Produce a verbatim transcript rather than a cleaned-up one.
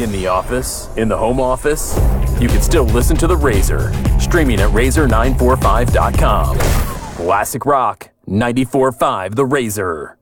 In the office, in the home office, you can still listen to The Razor, streaming at razor nine four five dot com. Classic Rock, ninety-four point five The Razor.